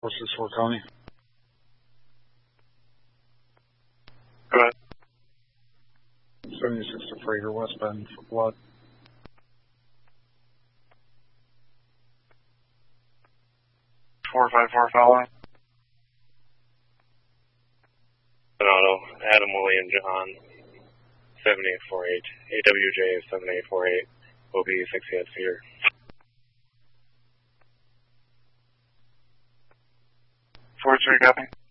464 County. Go ahead. 76 to Freighter westbound for blood. Four five four following. Auto, Adam William John, 7848. AWJ 7848. Will be 60 at Cedar. 43 copy.